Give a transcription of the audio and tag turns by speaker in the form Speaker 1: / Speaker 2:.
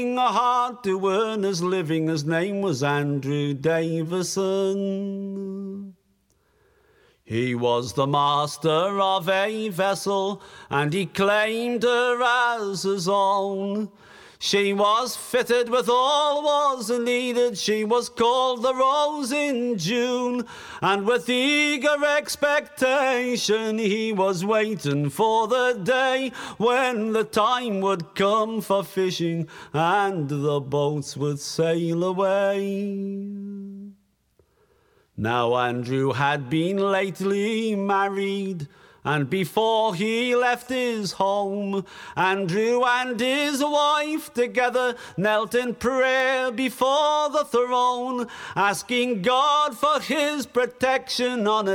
Speaker 1: hard to earn his living. His name was Andrew Davison. He was the master of a vessel, and he claimed her as his own. She was fitted with all was needed. She was called the Rose in June, and with eager expectation he was waiting for the day when the time would come for fishing and the boats would sail away. Now Andrew had been lately married, and before he left his home, Andrew and his wife together knelt in prayer before the throne, asking God for his protection on